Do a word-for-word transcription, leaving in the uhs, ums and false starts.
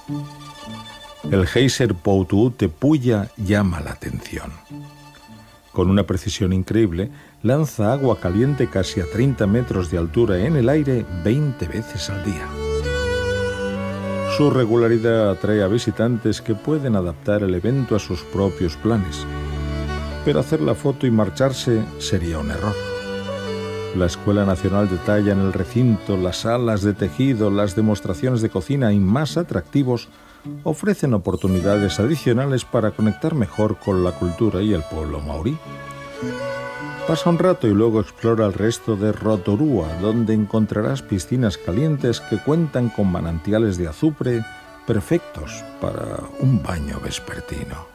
El geyser Poutou de Puya llama la atención. Con una precisión increíble, lanza agua caliente casi a treinta metros de altura en el aire veinte veces al día. Su regularidad atrae a visitantes que pueden adaptar el evento a sus propios planes. Pero hacer la foto y marcharse sería un error. La Escuela Nacional detalla en el recinto las salas de tejido, las demostraciones de cocina y más atractivos ofrecen oportunidades adicionales para conectar mejor con la cultura y el pueblo maorí. Pasa un rato y luego explora el resto de Rotorua, donde encontrarás piscinas calientes que cuentan con manantiales de azufre perfectos para un baño vespertino.